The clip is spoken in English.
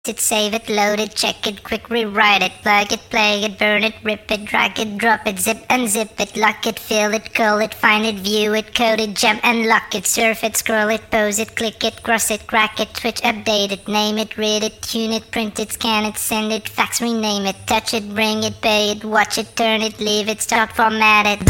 it, save it, load it, check it, quick rewrite it, plug it, play it, burn it, rip it, drag it, drop it, zip unzip it, lock it, fill it, curl it, find it, view it, code it, jump and lock it, surf it, scroll it, pose it, click it, cross it, crack it, switch, update it, name it, read it, tune it, print it, scan it, send it, fax, rename it, touch it, bring it, pay it, watch it, turn it, leave it, start, format it.